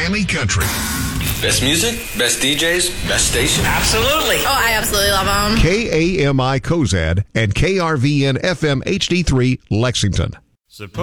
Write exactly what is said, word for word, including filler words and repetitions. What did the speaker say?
Miami Country. Best music, best D Js, best station. Absolutely. Oh, I absolutely love them. K A M I Cozad and K R V N F M H D three Lexington.